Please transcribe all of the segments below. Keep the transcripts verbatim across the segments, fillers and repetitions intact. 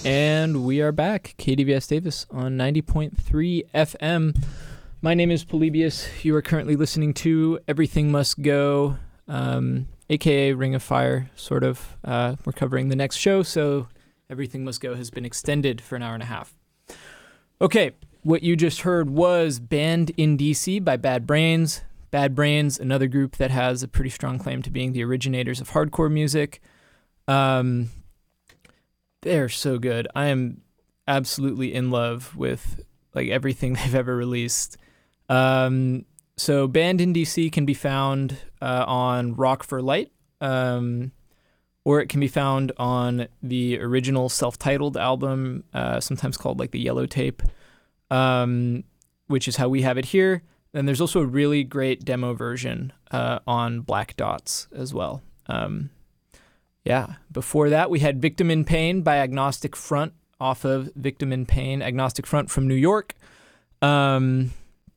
And we are back, K D V S Davis on ninety point three F M. My name is Polybius. You are currently listening to Everything Must Go, um, a k a. Ring of Fire, sort of. Uh, we're covering the next show, so Everything Must Go has been extended for an hour and a half. Okay, what you just heard was Banned in D C by Bad Brains. Bad Brains, another group that has a pretty strong claim to being the originators of hardcore music. Um, they're so good. I am absolutely in love with like everything they've ever released. Um, so Banned in D C can be found uh, on Rock for Light, um, or it can be found on the original self-titled album, uh, sometimes called like the Yellow Tape, um, which is how we have it here. And there's also a really great demo version uh, on Black Dots as well. Um, yeah. Before that, we had Victim in Pain by Agnostic Front off of Victim in Pain. Agnostic Front from New York. Um,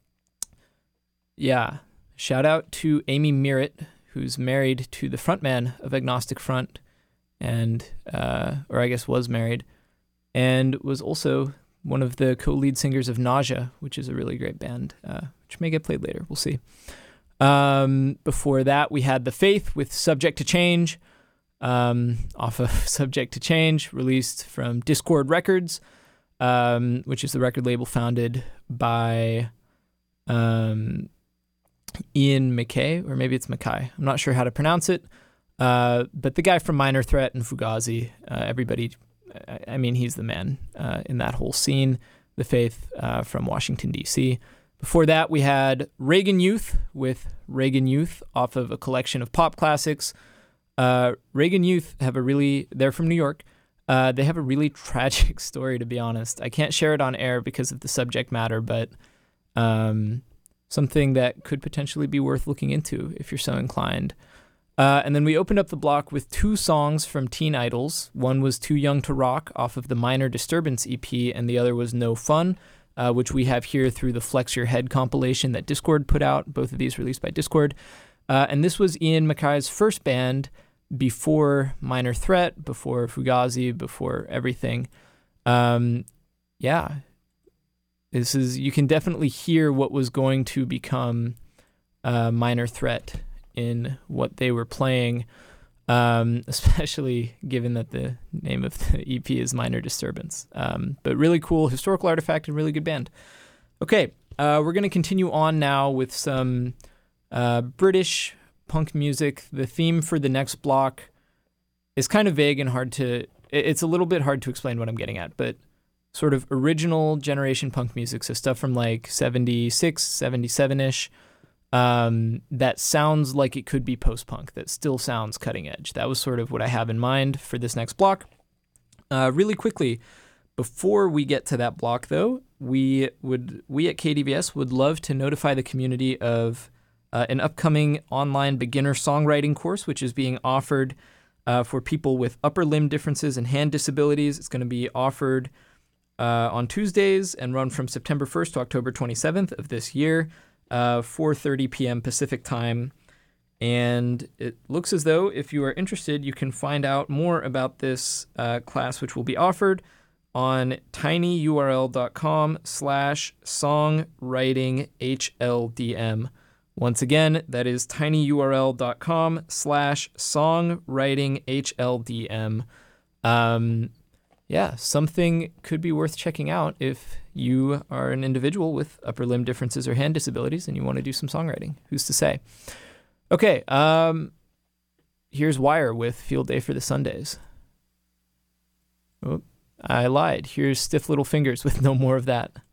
yeah. Shout out to Amy Merritt, who's married to the frontman of Agnostic Front, and uh, or I guess was married, and was also one of the co-lead singers of Nausea, which is a really great band, uh, which may get played later. We'll see. Um, before that, we had The Faith with Subject to Change, um, off of Subject to Change, released from Discord Records, um, which is the record label founded by um, Ian MacKaye, or maybe it's Mackay. I'm not sure how to pronounce it, uh, but the guy from Minor Threat and Fugazi, uh, everybody... I mean, he's the man uh, in that whole scene. The Faith uh, from Washington, D C. Before that, we had Reagan Youth with Reagan Youth off of a collection of pop classics. Uh, Reagan Youth have a really, they're from New York. Uh, they have a really tragic story, to be honest. I can't share it on air because of the subject matter, but um, something that could potentially be worth looking into if you're so inclined. Uh, and then we opened up the block with two songs from Teen Idols. One was Too Young to Rock off of the Minor Disturbance E P, and the other was No Fun, uh, which we have here through the Flex Your Head compilation that Discord put out, both of these released by Discord. Uh, and this was Ian MacKaye's first band before Minor Threat, before Fugazi, before everything. Um, yeah, this is, you can definitely hear what was going to become uh, Minor Threat in what they were playing, um, especially given that the name of the E P is Minor Disturbance. Um, but really cool historical artifact and really good band. Okay, uh, we're going to continue on now with some uh, British punk music. The theme for the next block is kind of vague and hard to... It's a little bit hard to explain what I'm getting at, but sort of original generation punk music, so stuff from like seventy-six, seventy-seven-ish, Um, that sounds like it could be post-punk, that still sounds cutting edge. That was sort of what I have in mind for this next block. Uh, really quickly, before we get to that block, though, we would we at K D V S would love to notify the community of uh, an upcoming online beginner songwriting course, which is being offered uh, for people with upper limb differences and hand disabilities. It's going to be offered uh, on Tuesdays and run from September first to October twenty-seventh of this year. Uh, four thirty p.m. Pacific time, and it looks as though if you are interested, you can find out more about this uh, class, which will be offered on tinyurl.com slash songwriting HLDM. Once again, that is tinyurl.com slash songwriting HLDM. Um, yeah, something could be worth checking out if you are an individual with upper limb differences or hand disabilities and you want to do some songwriting. Who's to say? Okay, um, here's Wire with Field Day for the Sundays. Oh, I lied. Here's Stiff Little Fingers with No More of That.